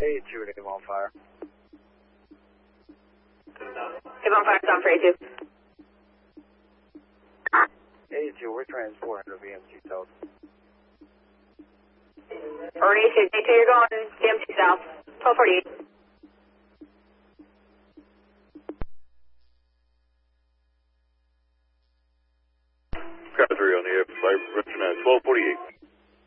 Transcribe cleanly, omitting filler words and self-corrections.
82, name on fire. Name on fire, sound for 82. 82, we're transporting to VMT South. Or 82, you're going VMT South, 1248. Got 3 on the F, Richard 1248.